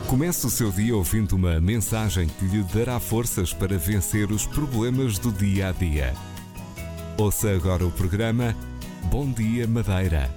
Comece o seu dia ouvindo uma mensagem que lhe dará forças para vencer os problemas do dia a dia. Ouça agora o programa Bom Dia Madeira.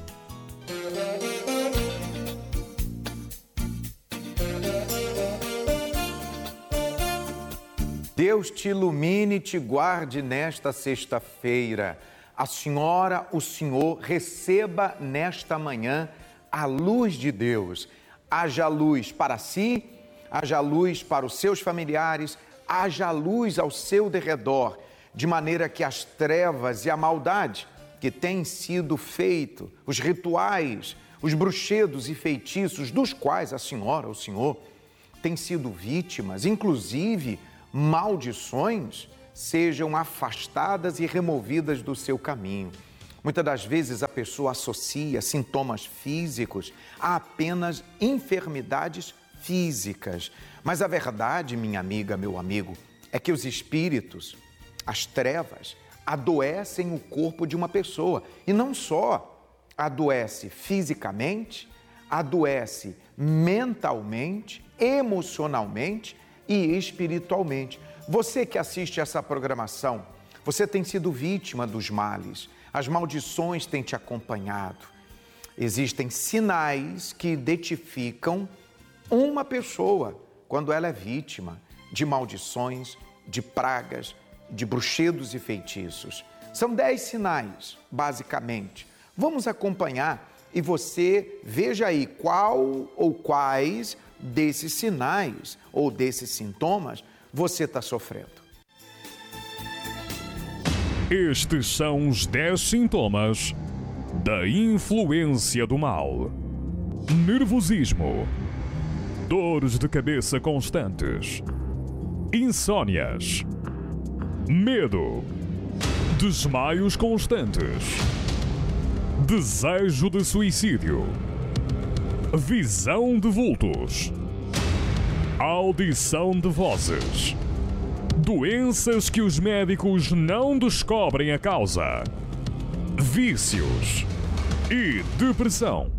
Deus te ilumine e te guarde nesta sexta-feira. A senhora, o senhor, receba nesta manhã a luz de Deus. Haja luz para si, haja luz para os seus familiares, haja luz ao seu derredor, de maneira que as trevas e a maldade que têm sido feito, os rituais, os bruxedos e feitiços dos quais a senhora, o senhor, têm sido vítimas, inclusive maldições, sejam afastadas e removidas do seu caminho. Muitas das vezes a pessoa associa sintomas físicos a apenas enfermidades físicas. Mas a verdade, minha amiga, meu amigo, é que os espíritos, as trevas, adoecem o corpo de uma pessoa. E não só adoece fisicamente, adoece mentalmente, emocionalmente e espiritualmente. Você que assiste essa programação, você tem sido vítima dos males. As maldições têm te acompanhado. Existem sinais que identificam uma pessoa quando ela é vítima de maldições, de pragas, de bruxedos e feitiços. São 10 sinais, basicamente. Vamos acompanhar e você veja aí qual ou quais desses sinais ou desses sintomas você está sofrendo. Estes são os 10 sintomas da influência do mal: nervosismo, dores de cabeça constantes, insônias, medo, desmaios constantes, desejo de suicídio, visão de vultos, audição de vozes, doenças que os médicos não descobrem a causa, vícios e depressão.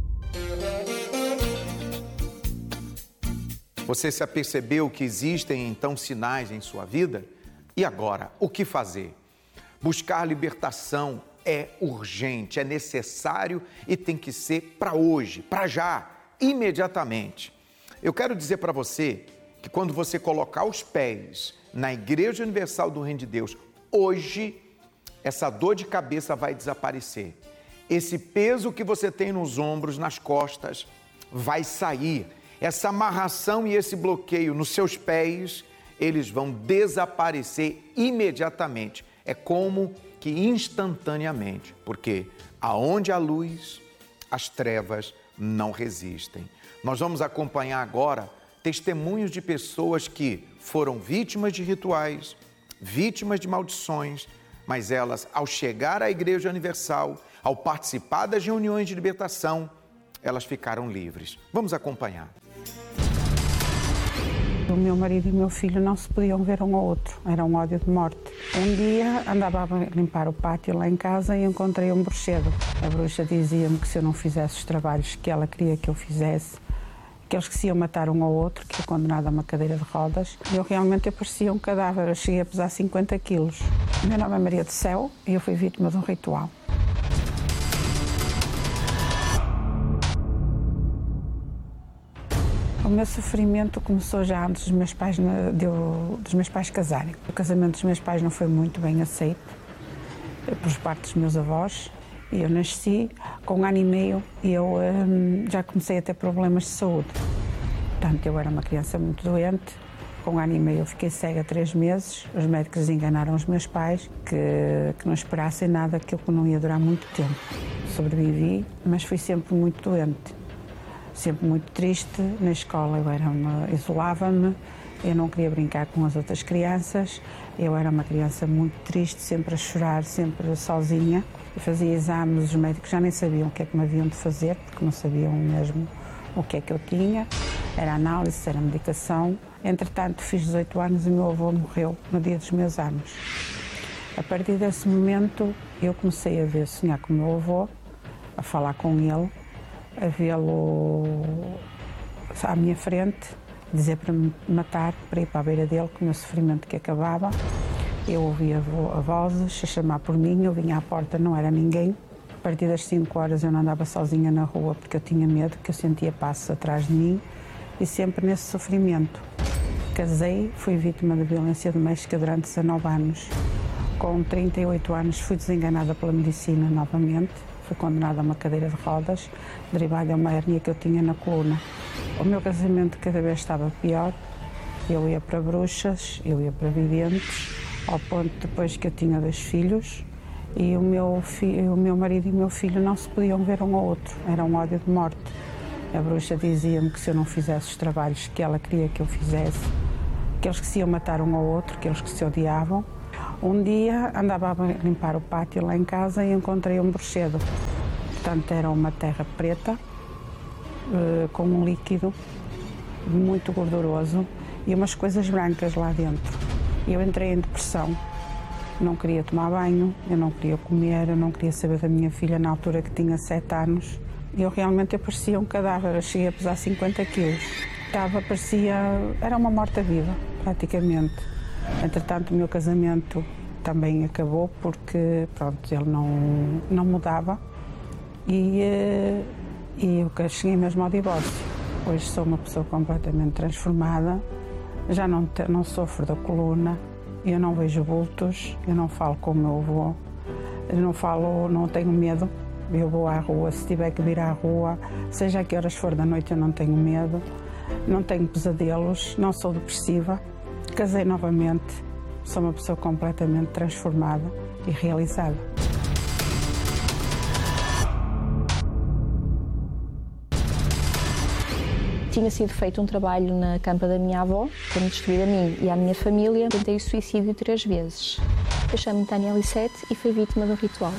Você se apercebeu que existem então sinais em sua vida? E agora, o que fazer? Buscar libertação é urgente, é necessário e tem que ser para hoje, para já, imediatamente. Eu quero dizer para você que quando você colocar os pés na Igreja Universal do Reino de Deus, hoje, essa dor de cabeça vai desaparecer. Esse peso que você tem nos ombros, nas costas, vai sair. Essa amarração e esse bloqueio nos seus pés, eles vão desaparecer imediatamente. É como que instantaneamente, porque aonde há luz, as trevas não resistem. Nós vamos acompanhar agora testemunhos de pessoas que foram vítimas de rituais, vítimas de maldições, mas elas, ao chegar à Igreja Universal, ao participar das reuniões de libertação, elas ficaram livres. Vamos acompanhar. O meu marido e o meu filho não se podiam ver um ao outro, era um ódio de morte. Um dia andava a limpar o pátio lá em casa e encontrei um bruxedo. A bruxa dizia-me que se eu não fizesse os trabalhos que ela queria que eu fizesse, que eles que se iam matar um ao outro, que eu condenado a uma cadeira de rodas. Eu realmente parecia um cadáver, eu cheguei a pesar 50 quilos. O meu nome é Maria do Céu e eu fui vítima de um ritual. O meu sofrimento começou já antes dos meus pais casarem. O casamento dos meus pais não foi muito bem aceito por parte dos meus avós. Eu nasci com 1 ano e meio e eu já comecei a ter problemas de saúde. Portanto, eu era uma criança muito doente. Com 1 ano e meio eu fiquei cega 3 meses. Os médicos enganaram os meus pais que não esperassem nada, que eu não ia durar muito tempo. Sobrevivi, mas fui sempre muito doente. Sempre muito triste. Na escola eu isolava-me, eu não queria brincar com as outras crianças. Eu era uma criança muito triste, sempre a chorar, sempre sozinha. Eu fazia exames, os médicos já nem sabiam o que é que me haviam de fazer, porque não sabiam mesmo o que é que eu tinha. Era análise, era medicação. Entretanto, fiz 18 anos e o meu avô morreu no dia dos meus anos. A partir desse momento, eu comecei a sonhar com o meu avô, a falar com ele, a vê-lo à minha frente, dizer para me matar, para ir para a beira dele, com o meu sofrimento que acabava. Eu ouvia vozes a chamar por mim, eu vinha à porta, não era ninguém. A partir das 5 horas eu não andava sozinha na rua porque eu tinha medo, que eu sentia passos atrás de mim e sempre nesse sofrimento. Casei, fui vítima de violência doméstica durante 19 anos. Com 38 anos fui desenganada pela medicina novamente, fui condenada a uma cadeira de rodas, derivada de uma hérnia que eu tinha na coluna. O meu casamento cada vez estava pior, eu ia para bruxas, eu ia para videntes, ao ponto depois que eu tinha 2 filhos e o meu marido e o meu filho não se podiam ver um ao outro, era um ódio de morte. A bruxa dizia-me que se eu não fizesse os trabalhos que ela queria que eu fizesse, que eles que se iam matar um ao outro, que eles que se odiavam. Um dia andava a limpar o pátio lá em casa e encontrei um bruxedo. Portanto, era uma terra preta, com um líquido muito gorduroso e umas coisas brancas lá dentro. Eu entrei em depressão, não queria tomar banho, eu não queria comer, eu não queria saber da minha filha na altura que tinha 7 anos. Eu realmente parecia um cadáver, eu cheguei a pesar 50 quilos. Era uma morta-viva, praticamente. Entretanto, o meu casamento também acabou porque, pronto, ele não mudava e eu cheguei mesmo ao divórcio. Hoje sou uma pessoa completamente transformada, já não sofro da coluna, eu não vejo bultos, eu não falo com o meu avô, não tenho medo, eu vou à rua, se tiver que vir à rua, seja a que horas for da noite, eu não tenho medo, não tenho pesadelos, não sou depressiva. Casei novamente, sou uma pessoa completamente transformada e realizada. Tinha sido feito um trabalho na campa da minha avó, para me destruir a mim e à minha família. Tentei suicídio 3 vezes. Eu chamo-me Tânia Lissete e fui vítima de um ritual.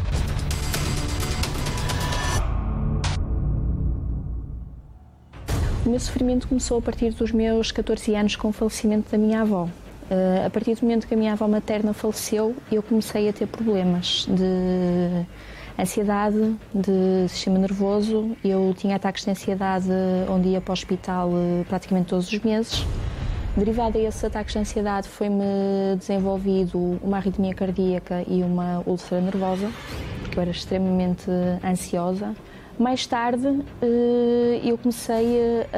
O meu sofrimento começou a partir dos meus 14 anos com o falecimento da minha avó. A partir do momento que a minha avó materna faleceu, eu comecei a ter problemas de ansiedade, de sistema nervoso. Eu tinha ataques de ansiedade onde ia para o hospital praticamente todos os meses. Derivado a esses ataques de ansiedade foi-me desenvolvido uma arritmia cardíaca e uma úlcera nervosa, porque eu era extremamente ansiosa. Mais tarde, eu comecei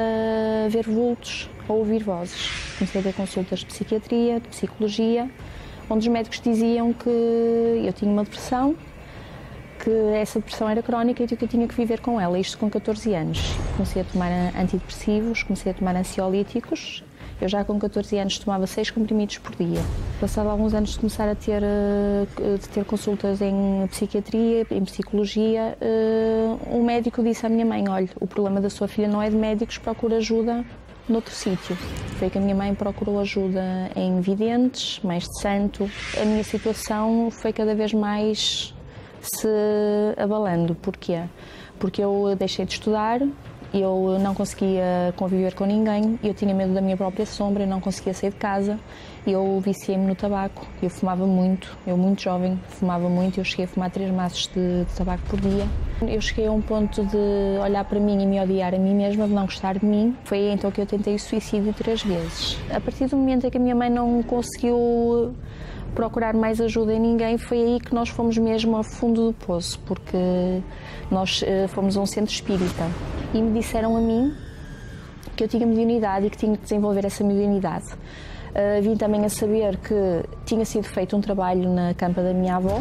a ver vultos, a ouvir vozes. Comecei a ter consultas de psiquiatria, de psicologia, onde os médicos diziam que eu tinha uma depressão, que essa depressão era crónica e que eu tinha que viver com ela, isto com 14 anos. Comecei a tomar antidepressivos, comecei a tomar ansiolíticos. Eu já com 14 anos tomava 6 comprimidos por dia. Passado alguns anos de começar a ter consultas em psiquiatria, em psicologia, um médico disse à minha mãe: olha, o problema da sua filha não é de médicos, procura ajuda noutro sítio. Foi que a minha mãe procurou ajuda em videntes, mais de santo. A minha situação foi cada vez mais se abalando. Porquê? Porque eu deixei de estudar, eu não conseguia conviver com ninguém, eu tinha medo da minha própria sombra, eu não conseguia sair de casa, eu viciei-me no tabaco, eu fumava muito, eu muito jovem fumava muito, eu cheguei a fumar 3 maços de tabaco por dia. Eu cheguei a um ponto de olhar para mim e me odiar a mim mesma, de não gostar de mim. Foi aí então que eu tentei o suicídio 3 vezes. A partir do momento em que a minha mãe não conseguiu procurar mais ajuda em ninguém, foi aí que nós fomos mesmo ao fundo do poço, porque nós fomos a um centro espírita e me disseram a mim que eu tinha mediunidade e que tinha que desenvolver essa mediunidade. Vim também a saber que tinha sido feito um trabalho na campa da minha avó,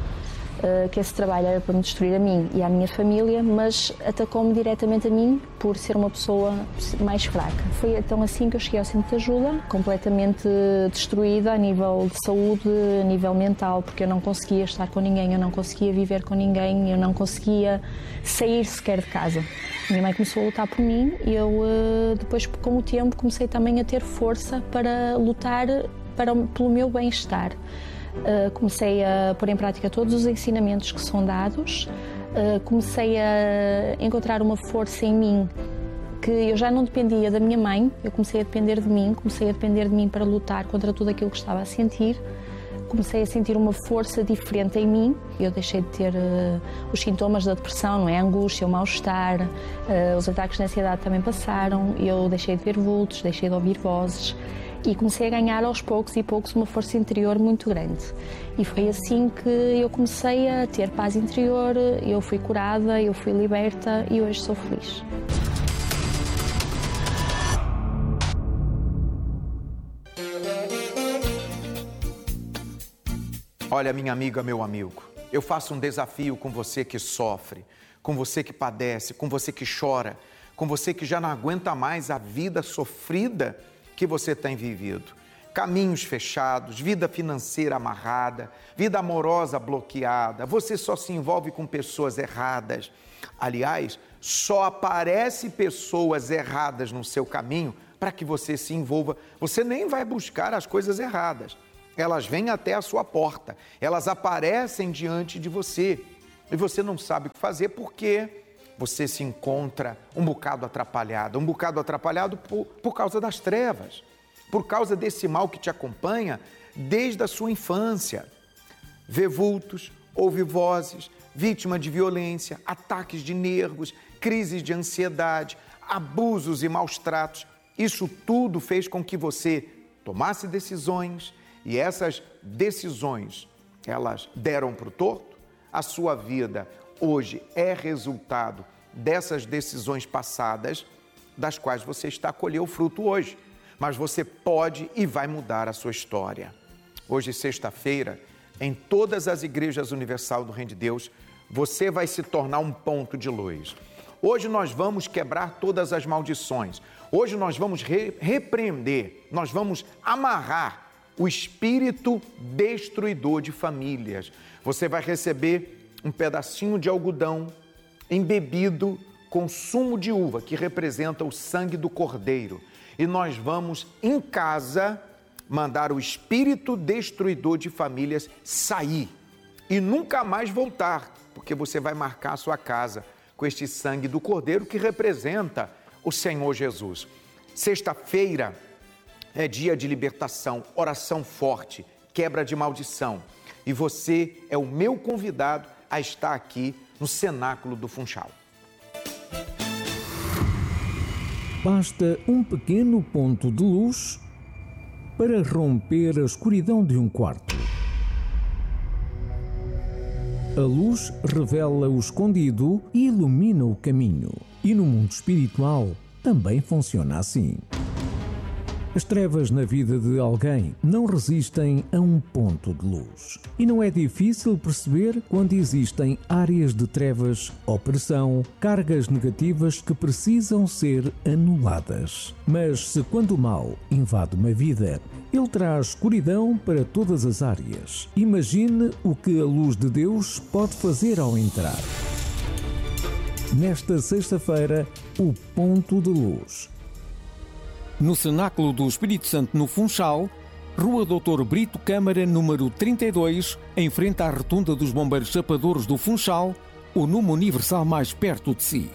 que esse trabalho era para me destruir a mim e à minha família, mas atacou-me diretamente a mim por ser uma pessoa mais fraca. Foi então assim que eu cheguei ao centro de ajuda, completamente destruída a nível de saúde, a nível mental, porque eu não conseguia estar com ninguém, eu não conseguia viver com ninguém, eu não conseguia sair sequer de casa. Minha mãe começou a lutar por mim e eu, depois, com o tempo, comecei também a ter força para lutar pelo meu bem-estar. Comecei a pôr em prática todos os ensinamentos que são dados, comecei a encontrar uma força em mim que eu já não dependia da minha mãe, eu comecei a depender de mim para lutar contra tudo aquilo que estava a sentir. comecei a sentir uma força diferente em mim. Eu deixei de ter os sintomas da depressão, não é? A angústia, o mal-estar, os ataques de ansiedade também passaram. Eu deixei de ver vultos, deixei de ouvir vozes e comecei a ganhar aos poucos e poucos uma força interior muito grande. E foi assim que eu comecei a ter paz interior, eu fui curada, eu fui liberta e hoje sou feliz. Olha, minha amiga, meu amigo, eu faço um desafio com você que sofre, com você que padece, com você que chora, com você que já não aguenta mais a vida sofrida que você tem vivido. Caminhos fechados, vida financeira amarrada, vida amorosa bloqueada, você só se envolve com pessoas erradas. Aliás, só aparecem pessoas erradas no seu caminho para que você se envolva. Você nem vai buscar as coisas erradas. Elas vêm até a sua porta, elas aparecem diante de você e você não sabe o que fazer porque você se encontra um bocado atrapalhado por causa das trevas, por causa desse mal que te acompanha desde a sua infância. Vê vultos, ouve vozes, vítima de violência, ataques de nervos, crises de ansiedade, abusos e maus tratos. Isso tudo fez com que você tomasse decisões e essas decisões, elas deram para o torto. A sua vida hoje é resultado dessas decisões passadas, das quais você está a colher o fruto hoje. Mas você pode e vai mudar a sua história. Hoje, sexta-feira, em todas as igrejas universal do Reino de Deus, você vai se tornar um ponto de luz. Hoje nós vamos quebrar todas as maldições. Hoje nós vamos repreender, nós vamos amarrar o espírito destruidor de famílias. Você vai receber um pedacinho de algodão embebido com sumo de uva, que representa o sangue do Cordeiro. E nós vamos, em casa, mandar o espírito destruidor de famílias sair e nunca mais voltar, porque você vai marcar a sua casa com este sangue do Cordeiro, que representa o Senhor Jesus. Sexta-feira é dia de libertação, oração forte, quebra de maldição. E você é o meu convidado a estar aqui no cenáculo do Funchal. Basta um pequeno ponto de luz para romper a escuridão de um quarto. A luz revela o escondido e ilumina o caminho. E no mundo espiritual também funciona assim. As trevas na vida de alguém não resistem a um ponto de luz. E não é difícil perceber quando existem áreas de trevas, opressão, cargas negativas que precisam ser anuladas. Mas se quando o mal invade uma vida, ele traz escuridão para todas as áreas. Imagine o que a luz de Deus pode fazer ao entrar. Nesta sexta-feira, o ponto de luz. No Cenáculo do Espírito Santo no Funchal, Rua Dr. Brito Câmara, número 32, em frente à Rotunda dos Bombeiros Chapadores do Funchal, o número universal mais perto de si.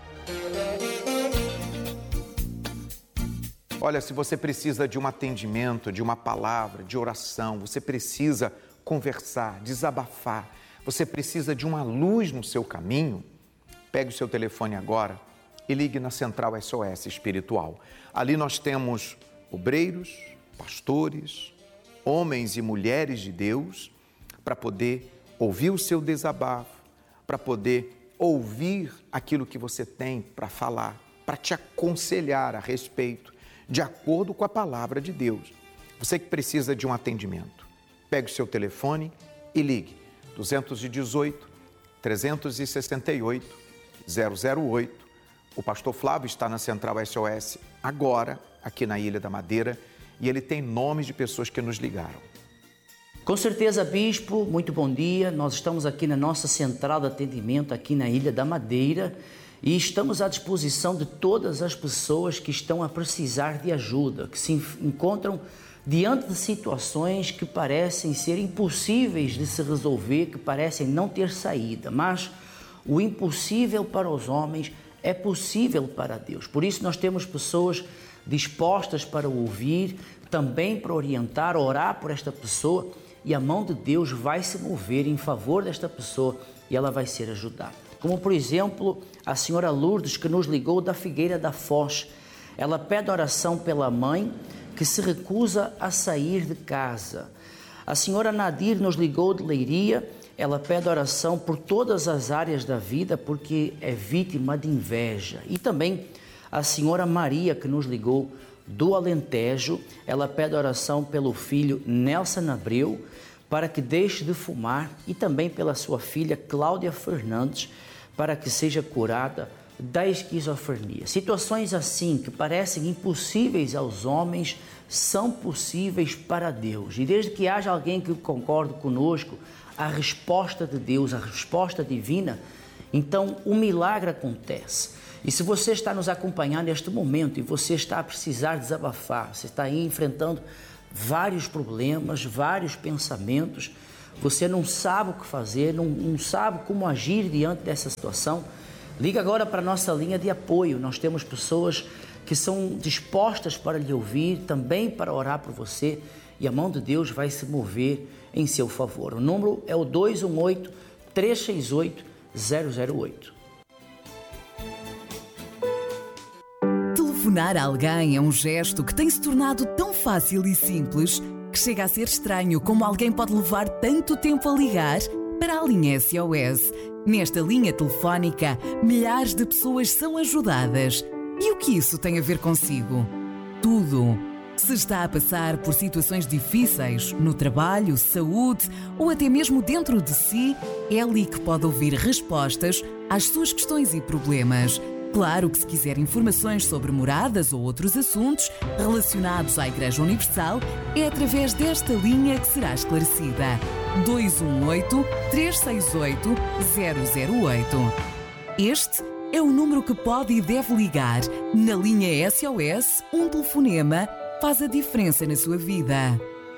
Olha, se você precisa de um atendimento, de uma palavra, de oração, você precisa conversar, desabafar, você precisa de uma luz no seu caminho, pegue o seu telefone agora e ligue na Central SOS Espiritual. Ali nós temos obreiros, pastores, homens e mulheres de Deus, para poder ouvir o seu desabafo, para poder ouvir aquilo que você tem para falar, para te aconselhar a respeito, de acordo com a palavra de Deus. Você que precisa de um atendimento, pegue o seu telefone e ligue 218 368 008. O pastor Flávio está na Central SOS agora, aqui na Ilha da Madeira, e ele tem nomes de pessoas que nos ligaram. Com certeza, Bispo, muito bom dia. Nós estamos aqui na nossa central de atendimento, aqui na Ilha da Madeira, e estamos à disposição de todas as pessoas que estão a precisar de ajuda, que se encontram diante de situações que parecem ser impossíveis de se resolver, que parecem não ter saída, mas o impossível para os homens é possível para Deus. Por isso nós temos pessoas dispostas para ouvir, também para orientar, orar por esta pessoa e a mão de Deus vai se mover em favor desta pessoa e ela vai ser ajudada. Como, por exemplo, a senhora Lourdes, que nos ligou da Figueira da Foz. Ela pede oração pela mãe que se recusa a sair de casa. A senhora Nadir nos ligou de Leiria. Ela pede oração por todas as áreas da vida porque é vítima de inveja. E também a senhora Maria, que nos ligou do Alentejo. Ela pede oração pelo filho Nelson Abreu para que deixe de fumar e também pela sua filha Cláudia Fernandes para que seja curada da esquizofrenia. Situações assim que parecem impossíveis aos homens são possíveis para Deus. E desde que haja alguém que concorde conosco, a resposta de Deus, a resposta divina, então o milagre acontece. E se você está nos acompanhando neste momento e você está a precisar desabafar, você está aí enfrentando vários problemas, vários pensamentos, você não sabe o que fazer, não sabe como agir diante dessa situação, liga agora para a nossa linha de apoio. Nós temos pessoas que são dispostas para lhe ouvir, também para orar por você, e a mão de Deus vai se mover em seu favor. O número é o 218-368-008. Telefonar a alguém é um gesto que tem se tornado tão fácil e simples que chega a ser estranho como alguém pode levar tanto tempo a ligar para a linha SOS. Nesta linha telefónica, milhares de pessoas são ajudadas. E o que isso tem a ver consigo? Tudo. Se está a passar por situações difíceis, no trabalho, saúde ou até mesmo dentro de si, é ali que pode ouvir respostas às suas questões e problemas. Claro que se quiser informações sobre moradas ou outros assuntos relacionados à Igreja Universal, é através desta linha que será esclarecida. 218-368-008. Este é o número que pode e deve ligar. Na linha SOS, um telefonema faz a diferença na sua vida.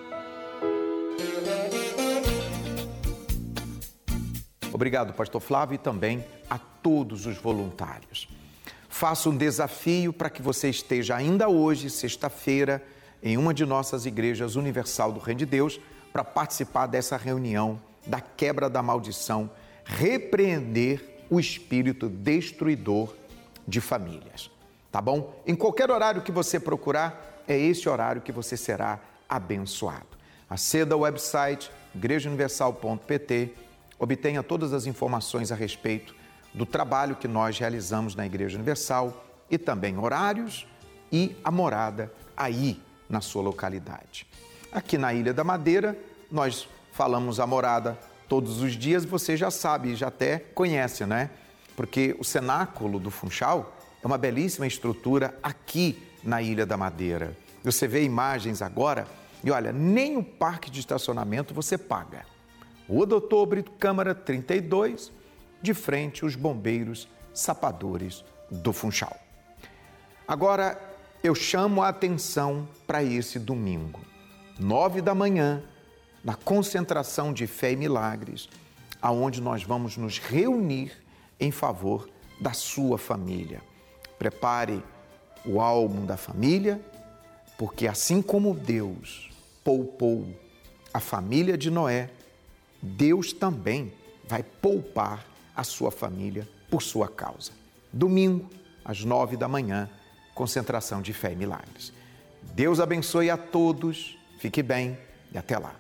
Obrigado, pastor Flávio, e também a todos os voluntários. Faço um desafio para que você esteja ainda hoje, sexta-feira, em uma de nossas igrejas Universal do Reino de Deus, para participar dessa reunião da quebra da maldição, repreender o espírito destruidor de famílias. Tá bom? Em qualquer horário que você procurar, é esse horário que você será abençoado. Aceda ao website igrejauniversal.pt, obtenha todas as informações a respeito do trabalho que nós realizamos na Igreja Universal e também horários e a morada aí na sua localidade. Aqui na Ilha da Madeira, nós falamos a morada todos os dias, você já sabe, já até conhece, né? Porque o cenáculo do Funchal é uma belíssima estrutura aqui na Ilha da Madeira. Você vê imagens agora e olha, nem o parque de estacionamento você paga. Rua Doutor Brito Câmara 32, de frente os bombeiros sapadores do Funchal. Agora eu chamo a atenção para esse domingo, 9 da manhã, na concentração de fé e milagres, aonde nós vamos nos reunir em favor da sua família. Prepare o álbum da família, porque assim como Deus poupou a família de Noé, Deus também vai poupar a sua família por sua causa. Domingo, às 9 da manhã, concentração de fé e milagres. Deus abençoe a todos, fique bem e até lá.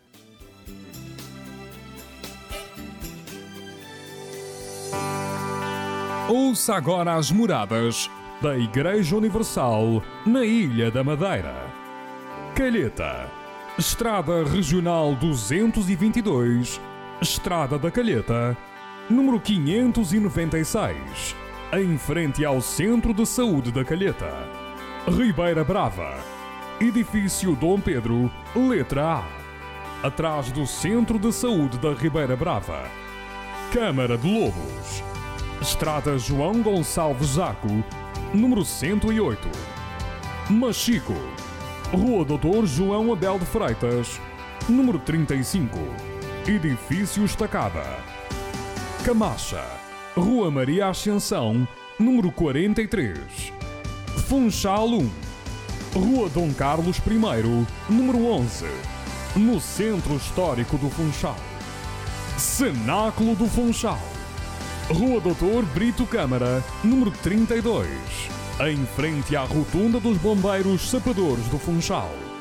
Ouça agora as moradas da Igreja Universal na Ilha da Madeira. Calheta, Estrada Regional 222, Estrada da Calheta, número 596, em frente ao Centro de Saúde da Calheta. Ribeira Brava, Edifício Dom Pedro, letra A, atrás do Centro de Saúde da Ribeira Brava. Câmara de Lobos, Estrada João Gonçalves Zaco, número 108. Machico, Rua Doutor João Abel de Freitas, número 35, Edifício Estacada. Camacha, Rua Maria Ascensão, número 43. Funchal 1, Rua Dom Carlos I, número 11. no Centro Histórico do Funchal. Cenáculo do Funchal, Rua Doutor Brito Câmara, número 32, em frente à Rotunda dos Bombeiros Sapadores do Funchal.